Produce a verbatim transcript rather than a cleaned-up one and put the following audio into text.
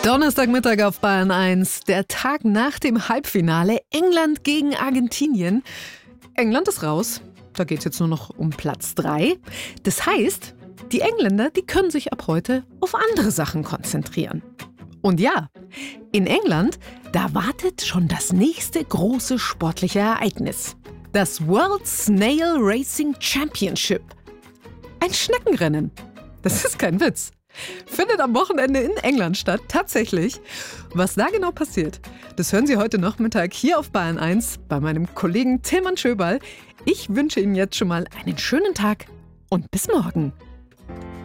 Donnerstagmittag auf Bayern eins, der Tag nach dem Halbfinale England gegen Argentinien. England ist raus, da geht es jetzt nur noch um Platz drei. Das heißt, die Engländer, die können sich ab heute auf andere Sachen konzentrieren. Und ja, in England, da wartet schon das nächste große sportliche Ereignis. Das World Snail Racing Championship. Ein Schneckenrennen. Das ist kein Witz. Findet am Wochenende in England statt, tatsächlich. Was da genau passiert, das hören Sie heute Nachmittag hier auf Bayern eins bei meinem Kollegen Tilman Schöberl. Ich wünsche Ihnen jetzt schon mal einen schönen Tag und bis morgen.